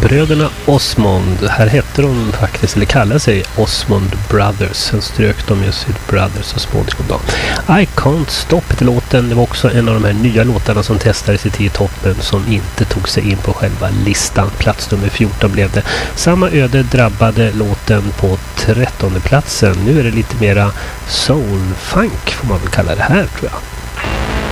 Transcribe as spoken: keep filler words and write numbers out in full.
bröderna Osmond. Här hette de faktiskt, eller kallar sig Osmond Brothers. Sen strök de ju sitt Brothers så småningom då. I Can't Stop till låten. Det var också en av de här nya låtarna som testades i tio toppen som inte tog sig in på själva listan. Plats nummer fjorton blev det. Samma öde drabbade låten på trettonde platsen. Nu är det lite mera soul-funk får man väl kalla det här, tror jag.